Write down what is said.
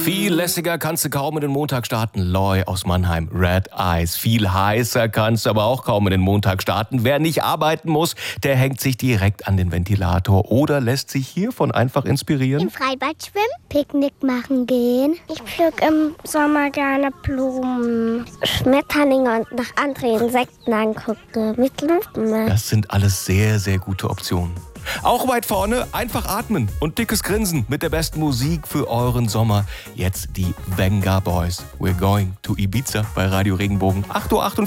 Viel lässiger kannst du kaum in den Montag starten. Loy aus Mannheim, Red Eyes. Viel heißer kannst du aber auch kaum in den Montag starten. Wer nicht arbeiten muss, der hängt sich direkt an den Ventilator oder lässt sich hiervon einfach inspirieren. Im Freibad schwimmen, Picknick machen gehen. Ich pflück im Sommer gerne Blumen, Schmetterlinge und nach anderen Insekten angucke mit Lupen. Das sind alles sehr, sehr gute Optionen. Auch weit vorne einfach atmen und dickes Grinsen mit der besten Musik für euren Sommer. Jetzt die Venga Boys. We're going to Ibiza bei Radio Regenbogen. 8:48 Uhr.